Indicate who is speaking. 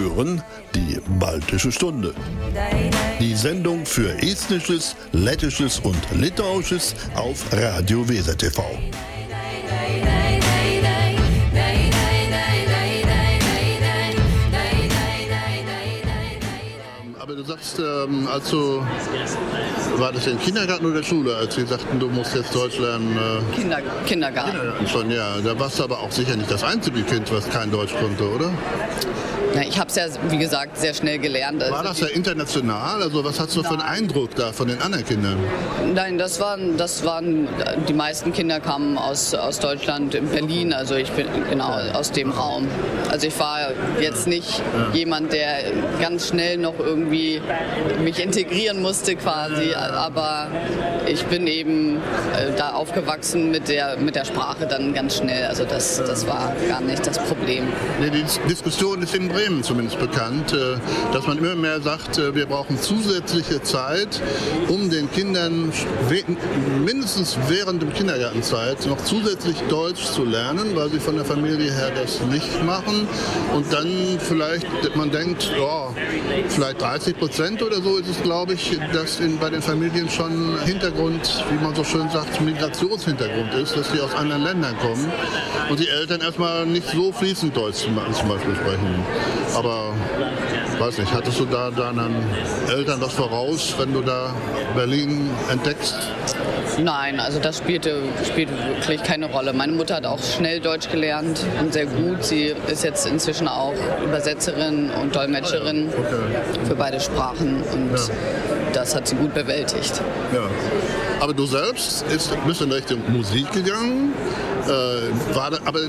Speaker 1: hören die Baltische Stunde. Die Sendung für Estnisches, Lettisches und Litauisches auf Radio Weser TV.
Speaker 2: Aber du sagst, war das im Kindergarten oder Schule, als sie sagten, du musst jetzt Deutsch lernen?
Speaker 3: Kindergarten.
Speaker 2: Schon, ja. Da warst du aber auch sicher nicht das einzige Kind, was kein Deutsch konnte, oder?
Speaker 3: Ja, ich habe es ja, wie gesagt, sehr schnell gelernt.
Speaker 2: War das ja international? Also was hast du für einen Eindruck da von den anderen Kindern?
Speaker 3: Nein, das waren die meisten Kinder kamen aus Deutschland, in Berlin, also ich bin genau aus dem Raum. Also ich war jetzt nicht jemand, der ganz schnell noch irgendwie mich integrieren musste quasi, aber ich bin eben da aufgewachsen mit der Sprache dann ganz schnell, also das war gar nicht das Problem.
Speaker 2: Nee, die Diskussion ist in Bremen zumindest bekannt, dass man immer mehr sagt, wir brauchen zusätzliche Zeit, um den Kindern mindestens während der Kindergartenzeit noch zusätzlich Deutsch zu lernen, weil sie von der Familie her das nicht machen. Und dann vielleicht, man denkt, vielleicht 30% oder so ist es, glaube ich, dass bei den Familien schon Hintergrund, wie man so schön sagt, Migrationshintergrund ist, dass sie aus anderen Ländern kommen und die Eltern erstmal nicht so fließend Deutsch zum Beispiel sprechen. Aber weiß nicht, hattest du da deinen Eltern was voraus, wenn du da Berlin entdeckst?
Speaker 3: Nein, also das spielte wirklich keine Rolle. Meine Mutter hat auch schnell Deutsch gelernt und sehr gut. Sie ist jetzt inzwischen auch Übersetzerin und Dolmetscherin für beide Sprachen und das hat sie gut bewältigt.
Speaker 2: Ja. Aber du selbst bist in Richtung Musik gegangen, aber